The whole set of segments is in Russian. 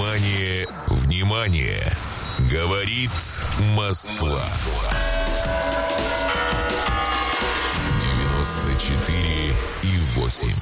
Внимание, внимание! Говорит Москва. 94,8.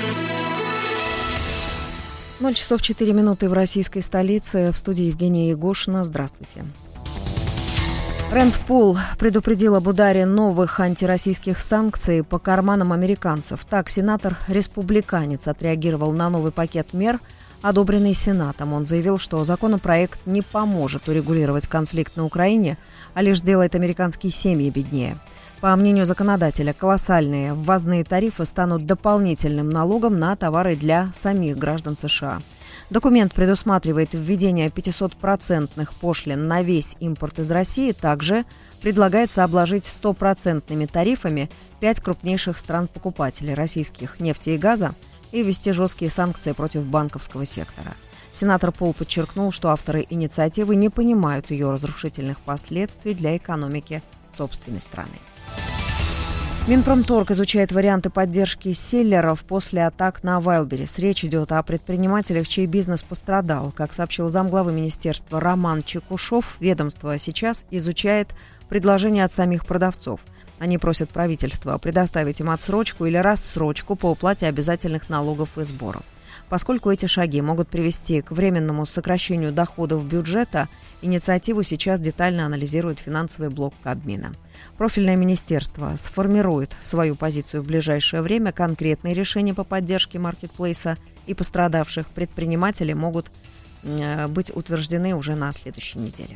0 часов 4 минуты в российской столице. В студии Евгения Егошина. Здравствуйте. Рэнд Пол предупредил об ударе новых антироссийских санкций по карманам американцев. Так, сенатор-республиканец отреагировал на новый пакет мер, одобренный Сенатом. Он заявил, что законопроект не поможет урегулировать конфликт на Украине, а лишь сделает американские семьи беднее. По мнению законодателя, колоссальные ввозные тарифы станут дополнительным налогом на товары для самих граждан США. Документ предусматривает введение 500% пошлин на весь импорт из России. Также предлагается обложить 100% тарифами 5 крупнейших стран-покупателей российских нефти и газа и ввести жесткие санкции против банковского сектора. Сенатор Пол подчеркнул, что авторы инициативы не понимают ее разрушительных последствий для экономики собственной страны. Минпромторг изучает варианты поддержки селлеров после атак на Wildberries. Речь идет о предпринимателях, чей бизнес пострадал. Как сообщил замглавы министерства Роман Чекушев, ведомство сейчас изучает предложения от самих продавцов. Они просят правительство предоставить им отсрочку или рассрочку по уплате обязательных налогов и сборов. Поскольку эти шаги могут привести к временному сокращению доходов бюджета, инициативу сейчас детально анализирует финансовый блок Кабмина. Профильное министерство сформирует свою позицию в ближайшее время. Конкретные решения по поддержке маркетплейса и пострадавших предпринимателей могут быть утверждены уже на следующей неделе.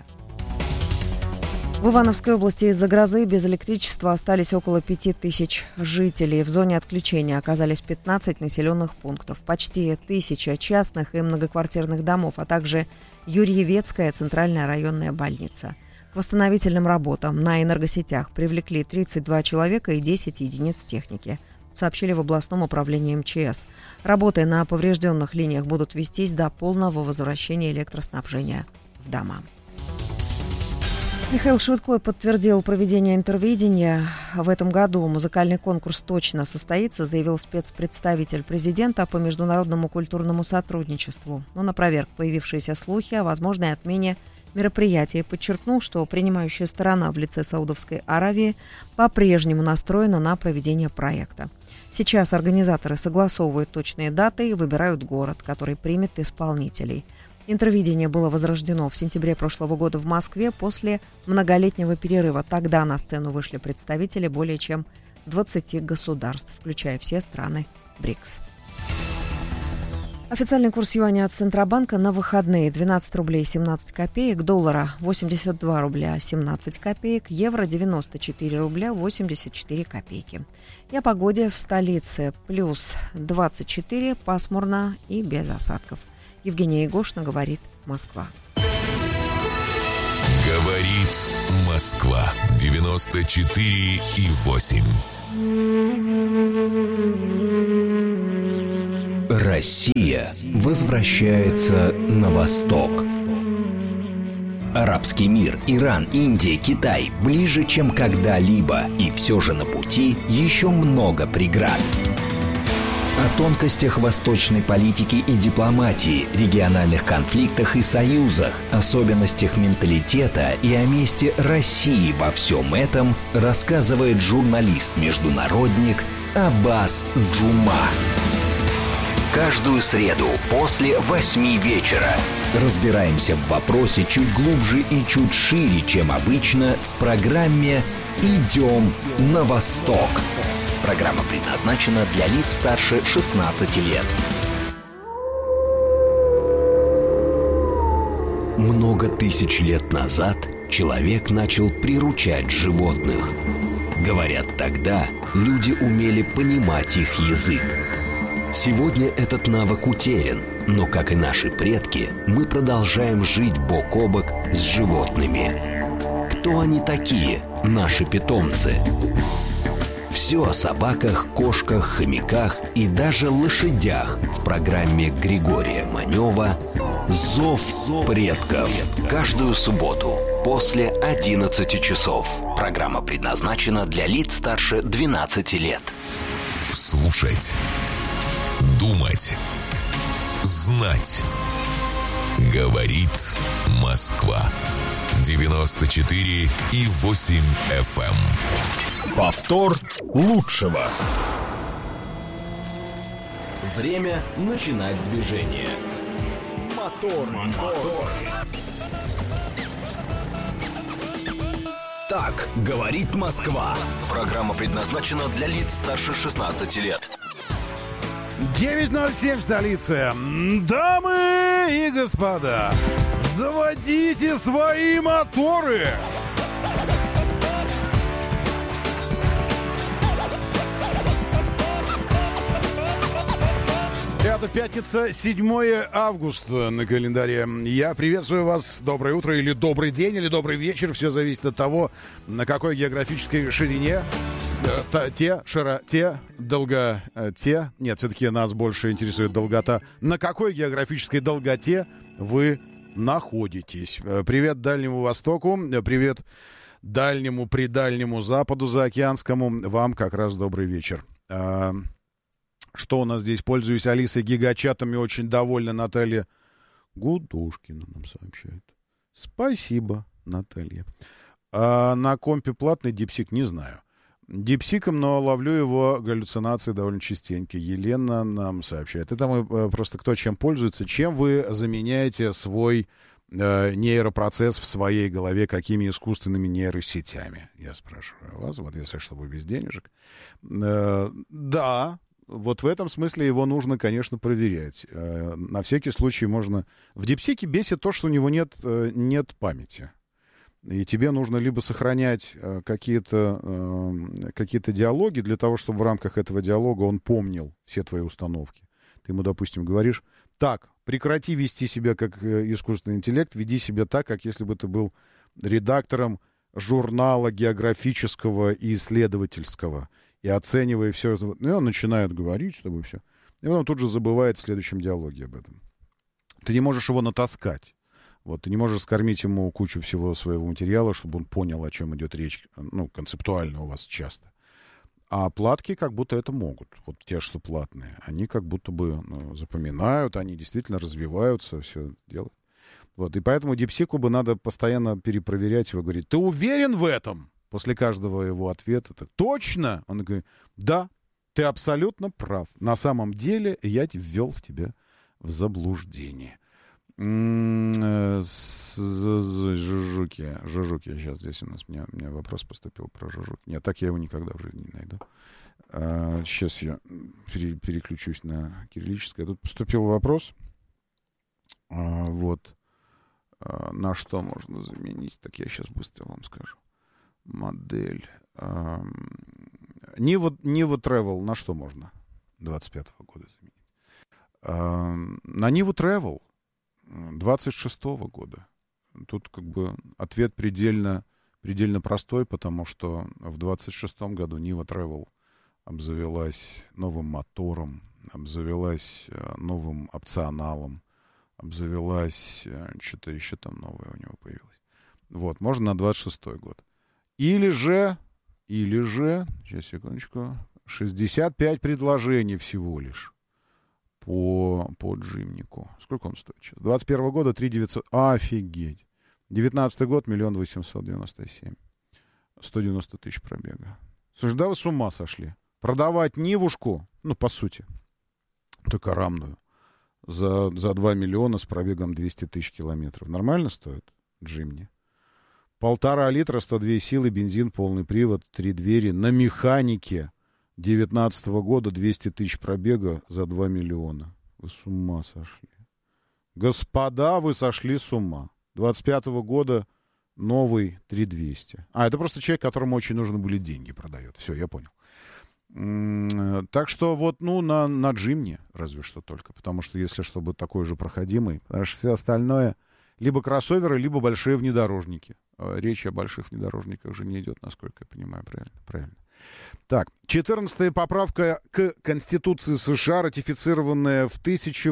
В Ивановской области из-за грозы без электричества остались около 5000 жителей. В зоне отключения оказались 15 населенных пунктов, почти 1000 частных и многоквартирных домов, а также Юрьевецкая центральная районная больница. К восстановительным работам на энергосетях привлекли 32 человека и 10 единиц техники, сообщили в областном управлении МЧС. Работы на поврежденных линиях будут вестись до полного возвращения электроснабжения в дома. Михаил Швыдкой подтвердил проведение интервидения. В этом году музыкальный конкурс точно состоится, заявил спецпредставитель президента по международному культурному сотрудничеству. Он опроверг появившиеся слухи о возможной отмене мероприятия и подчеркнул, что принимающая сторона в лице Саудовской Аравии по-прежнему настроена на проведение проекта. Сейчас организаторы согласовывают точные даты и выбирают город, который примет исполнителей. Интервидение было возрождено в сентябре прошлого года в Москве после многолетнего перерыва. Тогда на сцену вышли представители более чем 20 государств, включая все страны БРИКС. Официальный курс юаня от Центробанка на выходные: 12 рублей 17 копеек, доллара 82 рубля 17 копеек, евро 94 рубля 84 копейки. И о погоде в столице: плюс 24, пасмурно и без осадков. Евгения Егошина, говорит Москва. Говорит Москва. 94,8. Россия возвращается на восток. Арабский мир, Иран, Индия, Китай ближе, чем когда-либо. И все же на пути еще много преград. О тонкостях восточной политики и дипломатии, региональных конфликтах и союзах, особенностях менталитета и о месте России во всем этом рассказывает журналист-международник Аббас Джума. Каждую среду после 8 вечера разбираемся в вопросе чуть глубже и чуть шире, чем обычно, в программе «Идем на восток». Программа предназначена для лиц старше 16 лет. Много тысяч лет назад человек начал приручать животных. Говорят, тогда люди умели понимать их язык. Сегодня этот навык утерян, но, как и наши предки, мы продолжаем жить бок о бок с животными. Кто они такие, наши питомцы? Все о собаках, кошках, хомяках и даже лошадях в программе Григория Манева «Зов предков». Каждую субботу после 11 часов. Программа предназначена для лиц старше 12 лет. Слушать, думать, знать. Говорит Москва. 94,8 FM. Повтор лучшего. Время начинать движение. Мотор. Так говорит Москва. Программа предназначена для лиц старше 16 лет. 9:07 в столице. Дамы и господа, заводите свои моторы. Это пятница, 7 августа на календаре. Я приветствую вас. Доброе утро или добрый день, или добрый вечер. Все зависит от того, на какой географической ширине, широте, долготе. Нет, все-таки нас больше интересует долгота. На какой географической долготе вы находитесь. Привет Дальнему Востоку, привет Дальнему, Придальнему Западу заокеанскому. Вам как раз добрый вечер. Что у нас здесь? Пользуюсь Алисой Гигачатами. Очень довольна Наталья Гудошкина нам сообщает. Спасибо, Наталья. На компе платный дипсик не знаю. Дипсиком, но ловлю его галлюцинации довольно частенько. Елена нам сообщает. Это мы просто кто чем пользуется. Чем вы заменяете свой нейропроцесс в своей голове, какими искусственными нейросетями? Я спрашиваю вас, вот если чтобы без денежек. Да. Вот в этом смысле его нужно, конечно, проверять. На всякий случай можно... В дипсике бесит то, что у него нет памяти. И тебе нужно либо сохранять какие-то диалоги для того, чтобы в рамках этого диалога он помнил все твои установки. Ты ему, допустим, говоришь: так, прекрати вести себя как искусственный интеллект, веди себя так, как если бы ты был редактором журнала географического и исследовательского. И оценивая все, и он начинает говорить с тобой все. И он тут же забывает в следующем диалоге об этом. Ты не можешь его натаскать. Вот, ты не можешь скормить ему кучу всего своего материала, чтобы он понял, о чем идет речь. Ну, концептуально у вас часто. А платки как будто это могут. Вот те, что платные. Они как будто бы запоминают, они действительно развиваются, все это делают. Вот, и поэтому дипсику бы надо постоянно перепроверять его, говорить: ты уверен в этом? После каждого его ответа: так точно? Он говорит: да, ты абсолютно прав. На самом деле я ввел в тебя в заблуждение. Жужуки. Сейчас здесь у нас у меня вопрос поступил про жужуки. Нет, так я его никогда в жизни не найду. Сейчас я переключусь на кириллическое. Тут поступил вопрос. Вот. На что можно заменить? Так я сейчас быстро вам скажу. Модель. Niva Travel на что можно 25-го года заменить? На Niva Travel 26-го года. Тут как бы ответ предельно простой, потому что в 26-м году Niva Travel обзавелась новым мотором, обзавелась новым опционалом, обзавелась, что-то еще там новое у него появилось. Вот, можно на 26-й год. Или же, сейчас, секундочку, 65 предложений всего лишь по джимнику. Сколько он стоит сейчас? 21 года 3 900. Офигеть. 19 год 1 897. 190 тысяч пробега. Слушай, да вы с ума сошли. Продавать Нивушку, ну, по сути, только рамную, за 2 миллиона с пробегом 200 тысяч километров. Нормально стоит джимни? 1,5 литра, 102 силы, бензин, полный привод, 3 двери, на механике 19 года, 200 тысяч пробега за 2 миллиона. Вы с ума сошли. Господа, вы сошли с ума. 25 года новый 3200. Это просто человек, которому очень нужны были деньги, продает. Все, я понял. Так что вот, на джимне разве что только. Потому что если чтобы такой же проходимый, потому что все остальное либо кроссоверы, либо большие внедорожники. Речь о больших внедорожниках же не идет, насколько я понимаю, правильно. Так, 14-я поправка к Конституции США, ратифицированная в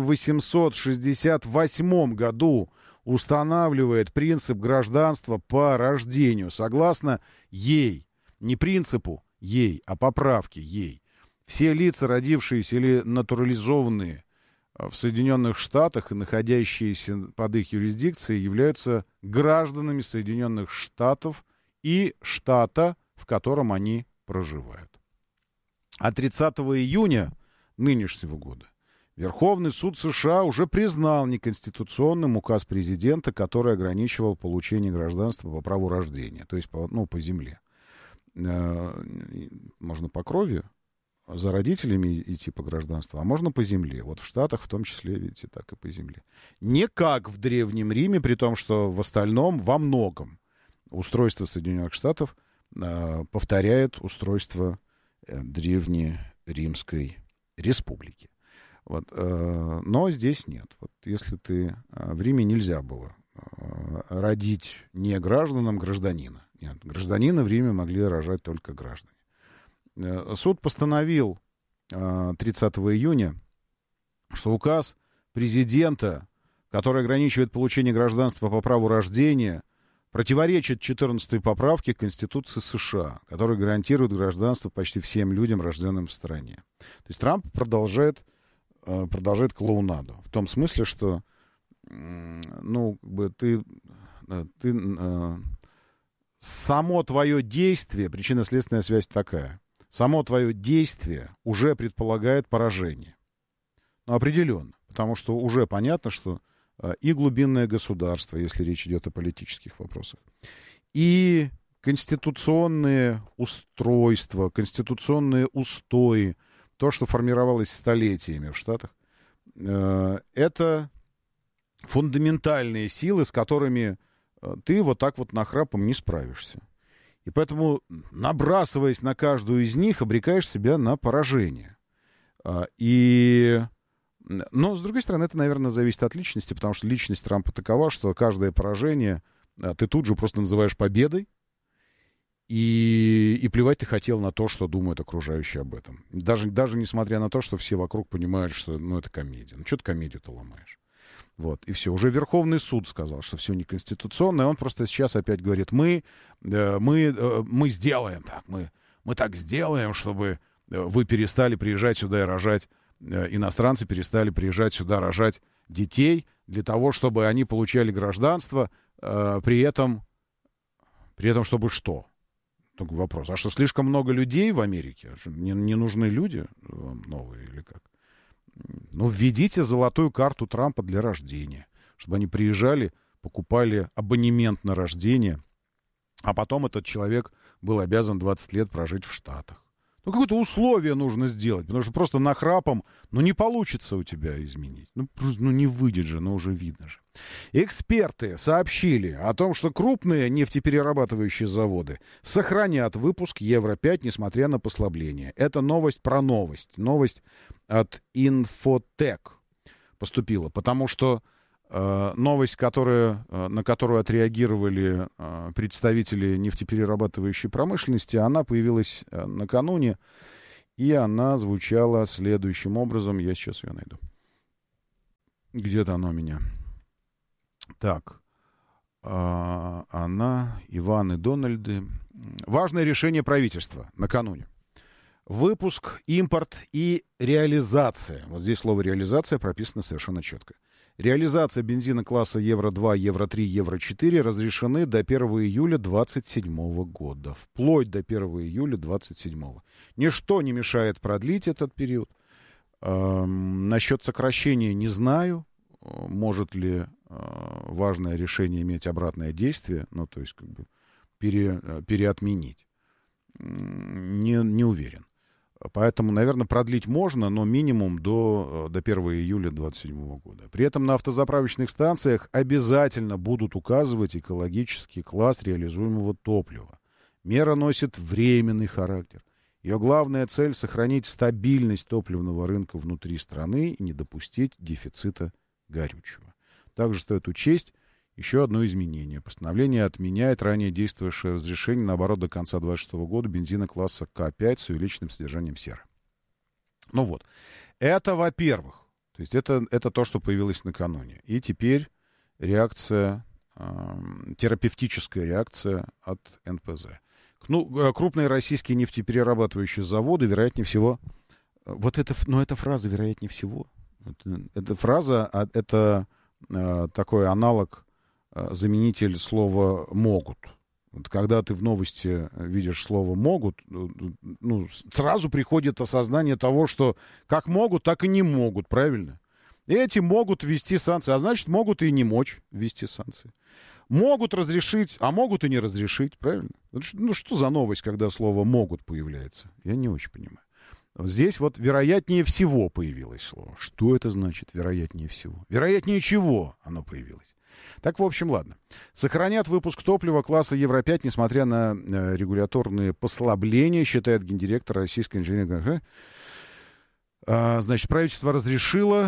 1868 году, устанавливает принцип гражданства по рождению. Согласно ей, не принципу ей, а поправке ей, все лица, родившиеся или натурализованные в Соединенных Штатах и находящиеся под их юрисдикцией являются гражданами Соединенных Штатов и штата, в котором они проживают. А 30 июня нынешнего года Верховный суд США уже признал неконституционным указ президента, который ограничивал получение гражданства по праву рождения, то есть по земле. Можно по крови за родителями идти по гражданству, а можно по земле. Вот в Штатах в том числе, видите, так и по земле. Не как в Древнем Риме, при том, что в остальном, во многом, устройство Соединенных Штатов повторяет устройство Древнеримской республики. Вот, но здесь нет. Вот, если в Риме нельзя было родить не гражданам гражданина. Нет, гражданина в Риме могли рожать только граждане. Суд постановил 30 июня, что указ президента, который ограничивает получение гражданства по праву рождения, противоречит 14-й поправке Конституции США, которая гарантирует гражданство почти всем людям, рожденным в стране. То есть Трамп продолжает клоунаду. В том смысле, что само твое действие, причинно-следственная связь такая, само твое действие уже предполагает поражение. Ну, определенно. Потому что уже понятно, что и глубинное государство, если речь идет о политических вопросах, и конституционные устройства, конституционные устои, то, что формировалось столетиями в Штатах, это фундаментальные силы, с которыми ты вот так вот нахрапом не справишься. И поэтому, набрасываясь на каждую из них, обрекаешь себя на поражение. Но, с другой стороны, это, наверное, зависит от личности, потому что личность Трампа такова, что каждое поражение ты тут же просто называешь победой, и плевать ты хотел на то, что думают окружающие об этом. Даже несмотря на то, что все вокруг понимают, что это комедия. Ну, что ты комедию-то ломаешь? Вот, и все. Уже Верховный суд сказал, что все неконституционно, и он просто сейчас опять говорит, мы сделаем так, мы так сделаем, чтобы вы перестали приезжать сюда и рожать, иностранцы перестали приезжать сюда рожать детей для того, чтобы они получали гражданство, при этом чтобы что? Только вопрос. А что, слишком много людей в Америке? Не нужны люди новые или как? Ну, введите золотую карту Трампа для рождения, чтобы они приезжали, покупали абонемент на рождение, а потом этот человек был обязан 20 лет прожить в Штатах. Ну, какое-то условие нужно сделать, потому что просто нахрапом, не получится у тебя изменить. Не выйдет же, уже видно же. Эксперты сообщили о том, что крупные нефтеперерабатывающие заводы сохранят выпуск Евро-5, несмотря на послабление. Это новость про новость. Новость от Инфотек поступила, потому что новость, на которую отреагировали представители нефтеперерабатывающей промышленности, она появилась накануне, и она звучала следующим образом. Я сейчас ее найду. Где-то она у меня. Так. Она, Иван и Дональды. Важное решение правительства накануне. Выпуск, импорт и реализация. Вот здесь слово «реализация» прописано совершенно четко. Реализация бензина класса Евро-2, Евро-3, Евро-4 разрешены до 1 июля 2027 года. Вплоть до 1 июля 2027. Ничто не мешает продлить этот период. Насчет сокращения не знаю. Может ли важное решение иметь обратное действие, то есть переотменить. Не уверен. Поэтому, наверное, продлить можно, но минимум до 1 июля 2027 года. При этом на автозаправочных станциях обязательно будут указывать экологический класс реализуемого топлива. Мера носит временный характер. Ее главная цель — сохранить стабильность топливного рынка внутри страны и не допустить дефицита горючего. Также стоит учесть еще одно изменение. Постановление отменяет ранее действовавшее разрешение на оборот до конца 2026 года бензина класса К5 с увеличенным содержанием серы. Это во-первых. То есть это то, что появилось накануне. И теперь реакция, терапевтическая реакция от НПЗ. Крупные российские нефтеперерабатывающие заводы, вероятнее всего, эта фраза «вероятнее всего», Эта фраза, это такой аналог, заменитель слова «могут». Вот когда ты в новости видишь слово «могут», ну, сразу приходит осознание того, что как могут, так и не могут, правильно? Эти могут ввести санкции, а значит, могут и не мочь ввести санкции. Могут разрешить, а могут и не разрешить, правильно? Ну, что за новость, когда слово «могут» появляется? Я не очень понимаю. Здесь вот вероятнее всего появилось слово. Что это значит, вероятнее всего? Вероятнее чего оно появилось? Так, в общем, ладно. Сохранят выпуск топлива класса Евро-5, несмотря на регуляторные послабления, считает гендиректор российской инженерной. Значит, правительство разрешило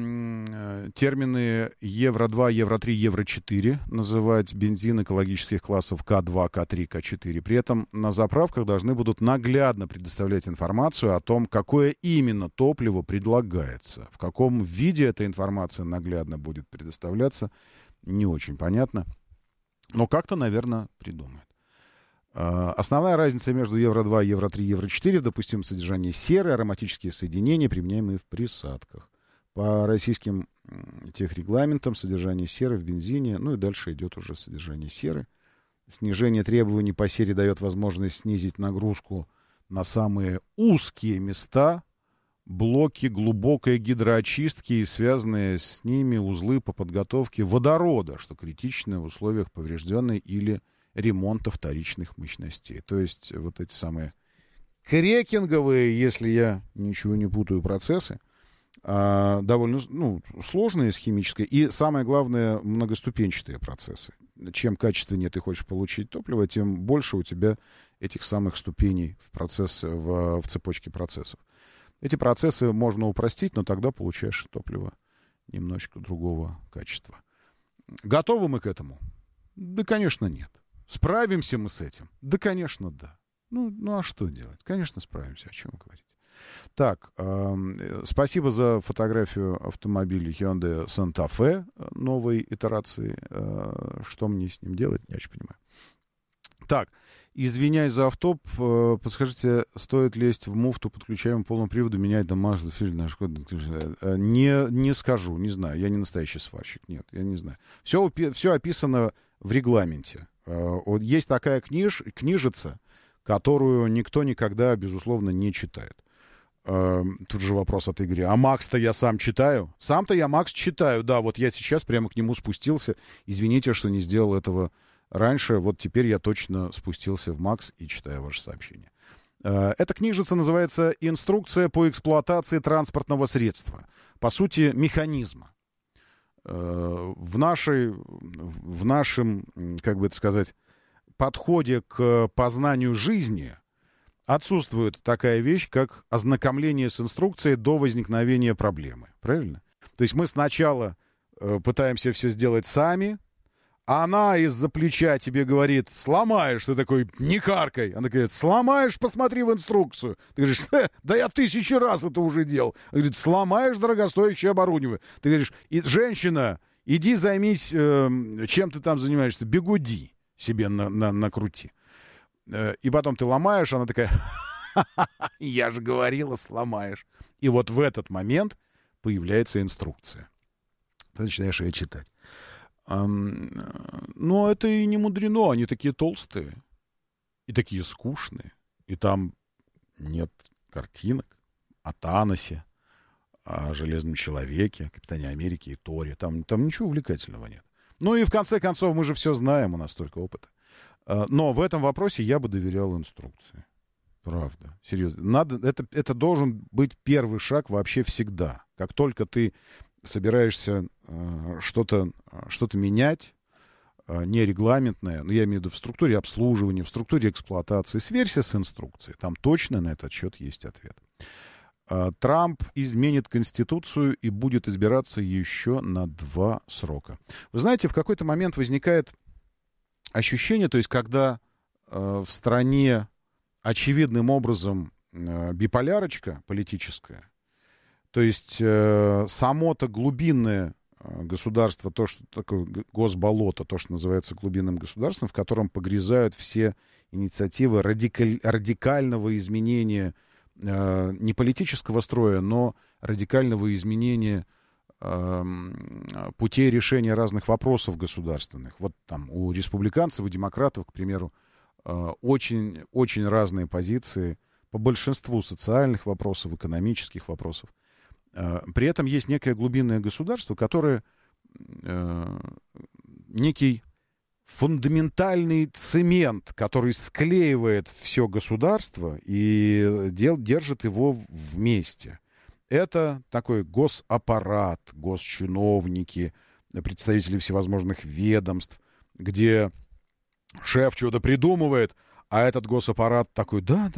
термины Евро-2, Евро-3, Евро-4 называть бензин экологических классов К2, К3, К4. При этом на заправках должны будут наглядно предоставлять информацию о том, какое именно топливо предлагается. В каком виде эта информация наглядно будет предоставляться, не очень понятно. Но как-то, наверное, придумают. Основная разница между Евро-2, Евро-3, Евро-4 в допустимом содержании серы, ароматические соединения, применяемые в присадках. По российским техрегламентам содержание серы в бензине, ну и дальше идет уже содержание серы. Снижение требований по сере дает возможность снизить нагрузку на самые узкие места, блоки глубокой гидроочистки и связанные с ними узлы по подготовке водорода, что критично в условиях поврежденной или ремонта вторичных мощностей. То есть вот эти самые крекинговые, если я ничего не путаю, процессы, довольно сложные с химической и, самое главное, многоступенчатые процессы. Чем качественнее ты хочешь получить топливо, тем больше у тебя этих самых ступеней в цепочке процессов. Эти процессы можно упростить, но тогда получаешь топливо немножечко другого качества. Готовы мы к этому? Да, конечно, нет. Справимся мы с этим? Да, конечно, да. Ну а что делать? Конечно, справимся. О чем вы говорите? Так, спасибо за фотографию автомобиля Hyundai Santa Fe новой итерации. Что мне с ним делать, не очень понимаю. Так, извиняюсь за автоп. Подскажите, стоит лезть в муфту, подключаемую полному приводу, менять домашний фильтр на Шкода? Не скажу, не знаю. Я не настоящий сварщик. Нет, я не знаю. Все описано в регламенте. Вот есть такая книжица, которую никто никогда, безусловно, не читает. Тут же вопрос от Игоря. А Макс-то я сам читаю? Сам-то я Макс читаю, да. Вот я сейчас прямо к нему спустился. Извините, что не сделал этого раньше. Вот теперь я точно спустился в Макс и читаю ваше сообщение. Эта книжица называется «Инструкция по эксплуатации транспортного средства». По сути, механизма. В нашем, как бы это сказать, подходе к познанию жизни отсутствует такая вещь, как ознакомление с инструкцией до возникновения проблемы. Правильно? То есть мы сначала пытаемся все сделать сами, а она из-за плеча тебе говорит: сломаешь. Ты такой: не каркай. Она говорит: сломаешь, посмотри в инструкцию. Ты говоришь: да я 1000 раз это уже делал. Она говорит: сломаешь дорогостоящее оборудование. Ты говоришь: женщина, иди займись, чем ты там занимаешься, бигуди себе накрути. И потом ты ломаешь, она такая: я же говорила, сломаешь. И вот в этот момент появляется инструкция. Ты начинаешь ее читать. Но это и не мудрено, они такие толстые и такие скучные. И там нет картинок о Таносе, о Железном Человеке, Капитане Америки и Торе. Там ничего увлекательного нет. Ну и в конце концов мы же все знаем, у нас столько опыта. Но в этом вопросе я бы доверял инструкции. Правда, серьезно. Это должен быть первый шаг вообще всегда. Как только ты собираешься что-то менять, нерегламентное, я имею в виду в структуре обслуживания, в структуре эксплуатации, сверься с инструкцией. Там точно на этот счет есть ответ. Трамп изменит Конституцию и будет избираться еще на 2 срока. Вы знаете, в какой-то момент возникает ощущение, то есть когда в стране очевидным образом биполярочка политическая, то есть само-то глубинное государство, то, что такое госболото, то, что называется глубинным государством, в котором погрязают все инициативы радикального изменения не политического строя, но радикального изменения путей решения разных вопросов государственных. Вот там у республиканцев и демократов, к примеру, очень, очень разные позиции по большинству социальных вопросов, экономических вопросов. При этом есть некое глубинное государство, которое некий фундаментальный цемент, который склеивает все государство и держит его вместе. Это такой госаппарат, госчиновники, представители всевозможных ведомств, где шеф что-то придумывает, а этот госаппарат такой, да.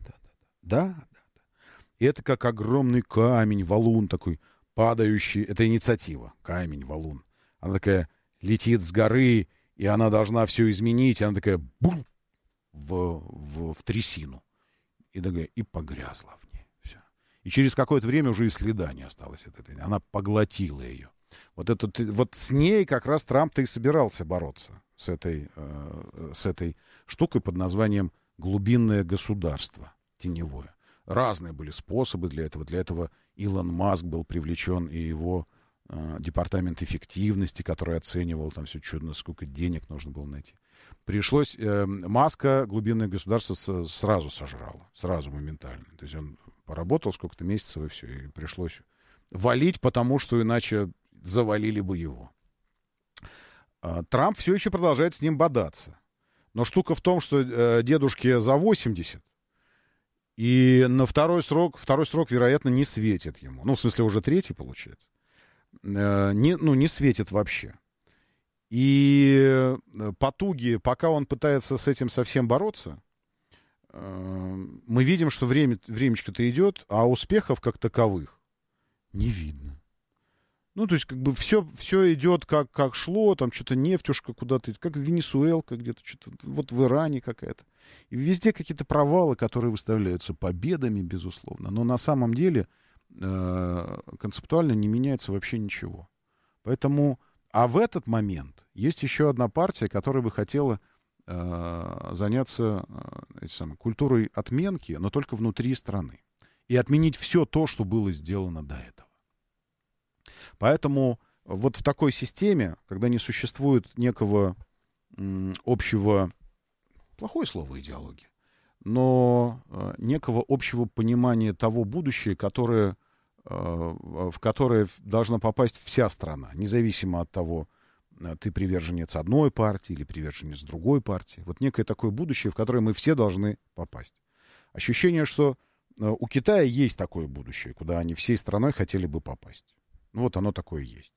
И это как огромный камень, валун такой, падающий. Это инициатива, камень, валун. Она такая летит с горы, и она должна все изменить. И она такая бум, в трясину. И погрязла в ней. Все. И через какое-то время уже и следа не осталось от этой. Она поглотила ее. Вот с ней как раз Трамп-то и собирался бороться. С этой штукой под названием глубинное государство теневое. Разные были способы для этого. Для этого Илон Маск был привлечен, и его департамент эффективности, который оценивал там все чудно, сколько денег нужно было найти. Пришлось... Маска глубинное государство сразу сожрало. Сразу, моментально. То есть он поработал сколько-то месяцев, и все. И пришлось валить, потому что иначе завалили бы его. Трамп все еще продолжает с ним бодаться. Но штука в том, что дедушке за 80, и на второй срок, вероятно, не светит ему. Ну, в смысле, уже третий, получается. Не светит вообще. И потуги, пока он пытается с этим совсем бороться, мы видим, что времечко-то идет, а успехов как таковых не видно. Ну, то есть, как бы все идет как шло, там что-то нефтюшка куда-то, как Венесуэлка где-то, что-то вот в Иране какая-то. И везде какие-то провалы, которые выставляются победами, безусловно. Но на самом деле концептуально не меняется вообще ничего. Поэтому, а в этот момент есть еще одна партия, которая бы хотела заняться культурой отменки, но только внутри страны. И отменить все то, что было сделано до этого. Поэтому вот в такой системе, когда не существует некого общего, плохое слово идеология, но некого общего понимания того будущего, в которое должна попасть вся страна, независимо от того, ты приверженец одной партии или приверженец другой партии. Вот некое такое будущее, в которое мы все должны попасть. Ощущение, что у Китая есть такое будущее, куда они всей страной хотели бы попасть. Ну, вот оно такое есть.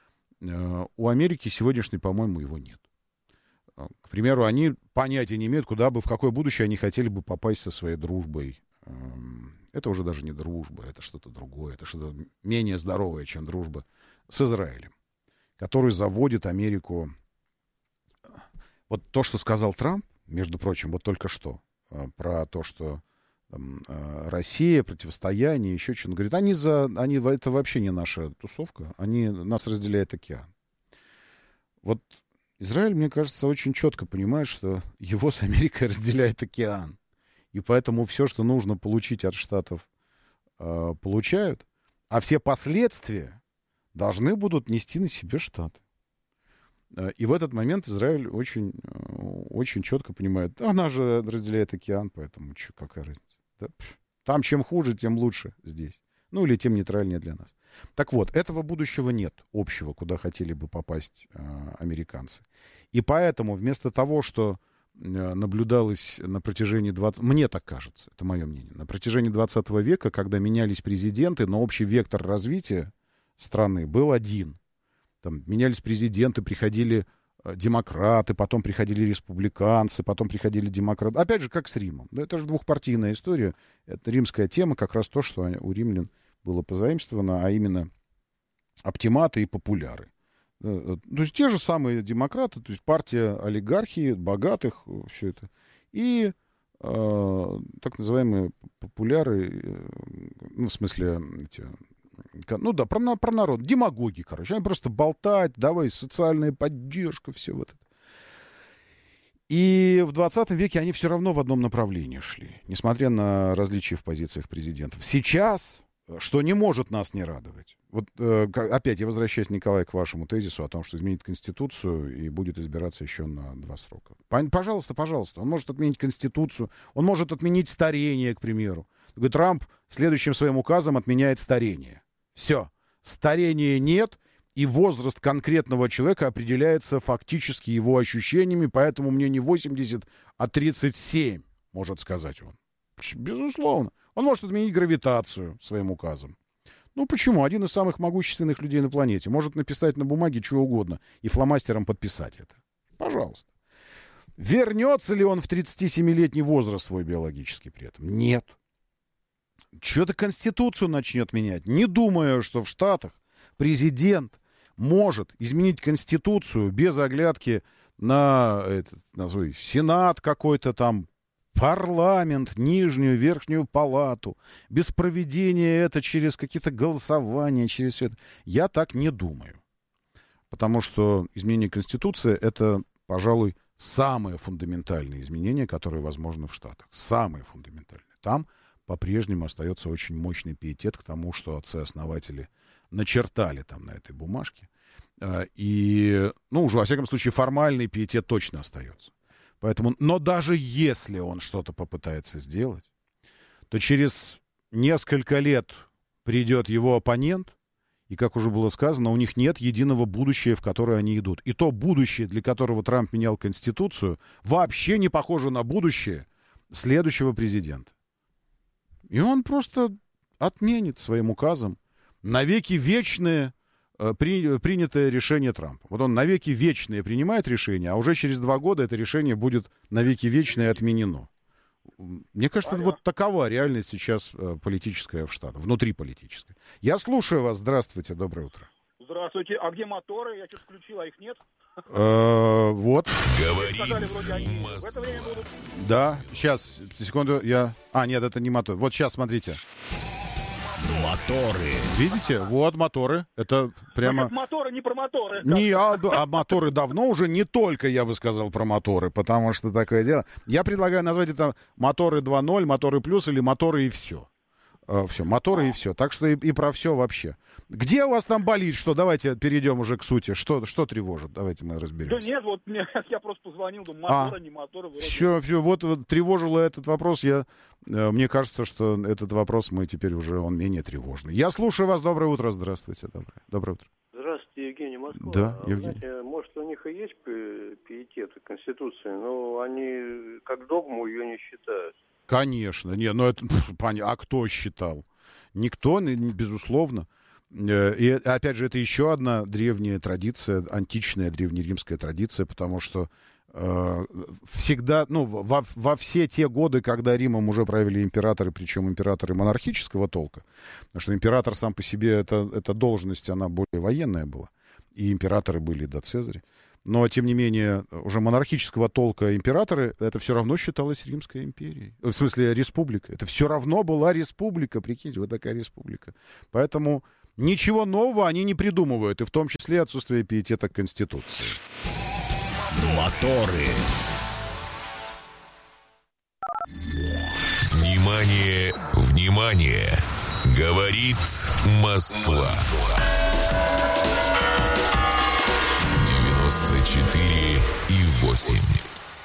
У Америки сегодняшней, по-моему, его нет. К примеру, они понятия не имеют, в какое будущее они хотели бы попасть со своей дружбой. Это уже даже не дружба, это что-то другое, это что-то менее здоровое, чем дружба с Израилем, который заводит Америку. Вот то, что сказал Трамп, между прочим, вот только что, про то, что там, Россия, противостояние, еще что-то. Он говорит, это вообще не наша тусовка, нас разделяет океан. Вот Израиль, мне кажется, очень четко понимает, что его с Америкой разделяет океан. И поэтому все, что нужно получить от Штатов, получают. А все последствия должны будут нести на себе Штаты. И в этот момент Израиль очень, очень четко понимает, она же разделяет океан, поэтому какая разница. Да? Там чем хуже, тем лучше здесь. Ну, или тем нейтральнее для нас. Так вот, этого будущего нет общего, куда хотели бы попасть американцы. И поэтому вместо того, что наблюдалось на протяжении мне так кажется, это мое мнение, на протяжении 20 века, когда менялись президенты, но общий вектор развития страны был один. Там менялись президенты, приходили демократы, потом приходили республиканцы, потом приходили демократы. Опять же, как с Римом. Да, это же двухпартийная история. Это римская тема, как раз то, что у римлян было позаимствовано, а именно оптиматы и популяры. То есть те же самые демократы, то есть партия олигархии, богатых, все это. И так называемые популяры, ну, в смысле, про народ, демагоги, короче. Они просто болтать, давай, социальная поддержка, все вот это. И в 20 веке они все равно в одном направлении шли, несмотря на различия в позициях президентов. Сейчас что не может нас не радовать. Вот опять я возвращаюсь, Николай, к вашему тезису о том, что изменит Конституцию и будет избираться еще на 2 срока. Пожалуйста, он может отменить Конституцию, он может отменить старение, к примеру. Трамп следующим своим указом отменяет старение. Все. Старения нет, и возраст конкретного человека определяется фактически его ощущениями, поэтому мне не 80, а 37, может сказать он. Безусловно. Он может отменить гравитацию своим указом. Ну почему? Один из самых могущественных людей на планете может написать на бумаге что угодно и фломастером подписать это. Пожалуйста. Вернется ли он в 37-летний возраст свой биологический при этом? Нет. Что-то Конституцию начнет менять. Не думаю, что в Штатах президент может изменить Конституцию без оглядки на Сенат какой-то там, парламент, нижнюю, верхнюю палату, без проведения это через какие-то голосования, через все это. Я так не думаю. Потому что изменение Конституции — это, пожалуй, самое фундаментальное изменение, которое возможно в Штатах. Самое фундаментальное. Там по-прежнему остается очень мощный пиетет к тому, что отцы-основатели начертали там на этой бумажке. И, уж во всяком случае, формальный пиетет точно остается. Поэтому, но даже если он что-то попытается сделать, то через несколько лет придет его оппонент, и, как уже было сказано, у них нет единого будущего, в которое они идут. И то будущее, для которого Трамп менял Конституцию, вообще не похоже на будущее следующего президента. И он просто отменит своим указом навеки вечное принятое решение Трампа. Вот он навеки вечное принимает решение, а уже через 2 года это решение будет навеки вечное отменено. Мне кажется, вот такова реальность сейчас политическая в Штатах, внутриполитическая. Я слушаю вас. Здравствуйте, доброе утро. Здравствуйте. А где моторы? Я что-то включил, а их нет. Вот. Говорит в это время будут. Да, сейчас, секунду, нет, это не мотор. Вот сейчас, смотрите. Моторы. Видите? Вот моторы. Это прямо... Моторы, не про моторы. А моторы давно уже не только, я бы сказал, про моторы, потому что такое дело. Я предлагаю назвать это моторы 2.0, моторы плюс или моторы и все. Все, моторы и все. Так что и про все вообще. Где у вас там болит? Что? Давайте перейдем уже к сути. Что тревожит? Давайте мы разберемся. Да нет, вот я просто позвонил, думаю, моторы, не моторы. Все, вот тревожило этот вопрос. Мне кажется, что этот вопрос он менее тревожный. Я слушаю вас. Доброе утро. Здравствуйте. Доброе утро. Здравствуйте, Евгений, Москва. Да, Евгений. Знаете, может, у них и есть пиетет к Конституции, но они как догму ее не считают. Конечно. Это понятно. А кто считал? Никто, безусловно. И, опять же, это еще одна древняя традиция, античная древнеримская традиция, потому что всегда, во все те годы, когда Римом уже правили императоры, причем императоры монархического толка, потому что император сам по себе, эта должность, она более военная была, и императоры были до Цезаря. Но, тем не менее, уже монархического толка императоры, это все равно считалось Римской империей. В смысле, республикой. Это все равно была республика, прикиньте, вот такая республика. Поэтому ничего нового они не придумывают, и в том числе отсутствие пиетета к Конституции. Моторы. Внимание, внимание! Говорит Москва. 94,8.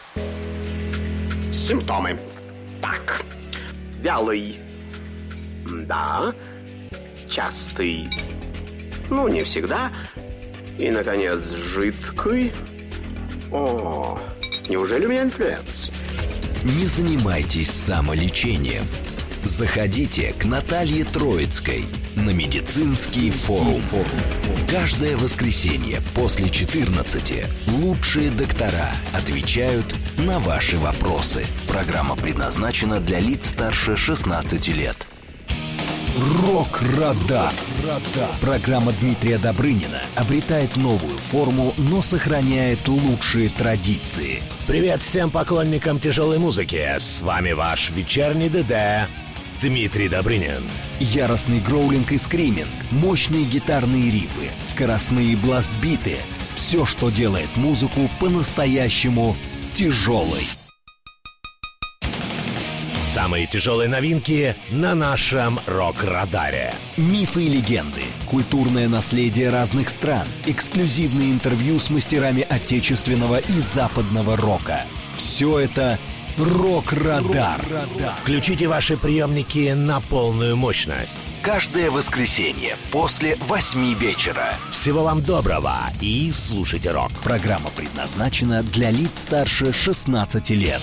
Симптомы. Так. Вялый. Да. Частый. Не всегда. И, наконец, жидкий. О, неужели у меня инфлюенс? Не занимайтесь самолечением. Заходите к Наталье Троицкой на медицинский форум. Каждое воскресенье после 14 лучшие доктора отвечают на ваши вопросы. Программа предназначена для лиц старше 16 лет. Рок-радар. Программа Дмитрия Добрынина обретает новую форму, но сохраняет лучшие традиции. Привет всем поклонникам тяжелой музыки. С вами ваш вечерний ДД Дмитрий Добрынин. Яростный гроулинг и скриминг, мощные гитарные рифы, скоростные бластбиты. Все, что делает музыку по-настоящему тяжелой. Самые тяжелые новинки на нашем рок-радаре. Мифы и легенды, культурное наследие разных стран, эксклюзивные интервью с мастерами отечественного и западного рока. Все это «Рок-радар». Включите ваши приемники на полную мощность. Каждое воскресенье после 8 вечера. Всего вам доброго и слушайте рок. Программа предназначена для лиц старше 16 лет.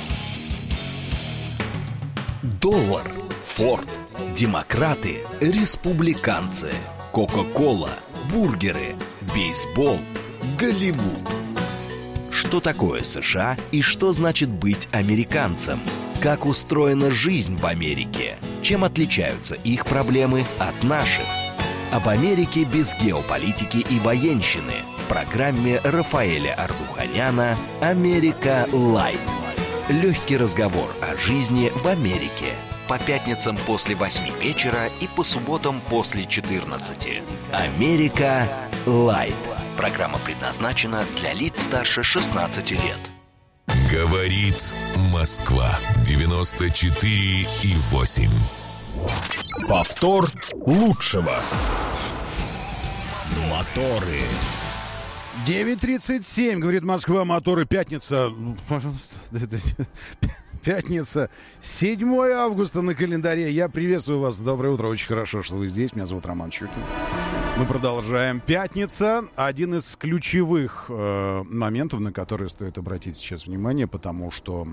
Доллар, Форд, демократы, республиканцы, Кока-кола, бургеры, бейсбол, Голливуд. Что такое США и что значит быть американцем? Как устроена жизнь в Америке? Чем отличаются их проблемы от наших? Об Америке без геополитики и военщины в программе Рафаэля Ардуханяна «Америка Лайт». Легкий разговор о жизни в Америке. По пятницам после 8 вечера и по субботам после 14. «Америка Лайт». Программа предназначена для лиц старше 16 лет. Говорит Москва. 94,8. Повтор лучшего. Моторы. 9:37, говорит Москва, моторы, пятница. Ну, пожалуйста. Пятница, 7 августа на календаре. Я приветствую вас. Доброе утро. Очень хорошо, что вы здесь. Меня зовут Роман Щукин. Мы продолжаем. Пятница. Один из ключевых моментов, на которые стоит обратить сейчас внимание, потому что,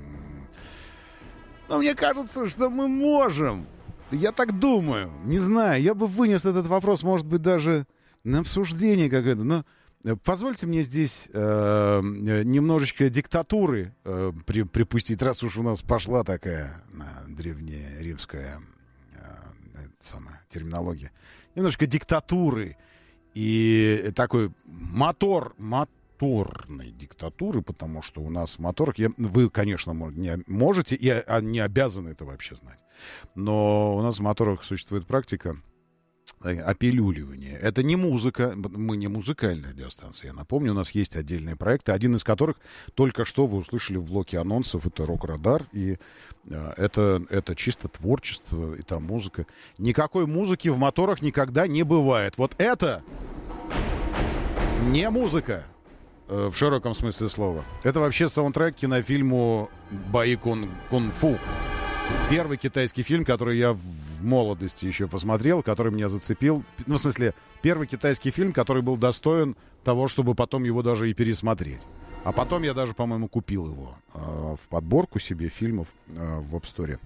мне кажется, что мы можем. Я так думаю. Не знаю. Я бы вынес этот вопрос, может быть, даже на обсуждение какое-то. Но позвольте мне здесь немножечко диктатуры припустить, раз уж у нас пошла такая древнеримская терминология. Немножко диктатуры и такой моторной диктатуры, потому что у нас в моторах, вы, конечно, не можете и не обязаны это вообще знать, но у нас в моторах существует практика опилюливание. Это не музыка, мы не музыкальная радиостанция. Я напомню, у нас есть отдельные проекты, один из которых только что вы услышали в блоке анонсов, это «Рок-радар», и это чисто творчество, и там музыка. Никакой музыки в моторах никогда не бывает. Вот это не музыка в широком смысле слова. Это вообще саундтрек к кинофильму «Бои кунг-фу». Первый китайский фильм, который я в молодости еще посмотрел, который меня зацепил. Ну, в смысле, первый китайский фильм, который был достоин того, чтобы потом его даже и пересмотреть. А потом я даже, по-моему, купил его в подборку себе фильмов в App Store.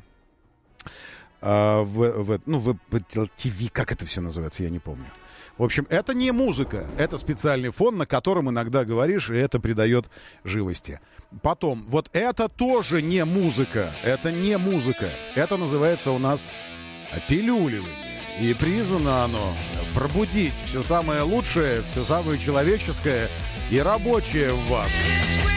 В Apple TV, как это все называется, я не помню. В общем, это не музыка, это специальный фон, на котором иногда говоришь, и это придает живости. Потом, вот это тоже не музыка, это не музыка. Это называется у нас опилюливание. И призвано оно пробудить все самое лучшее, все самое человеческое и рабочее в вас.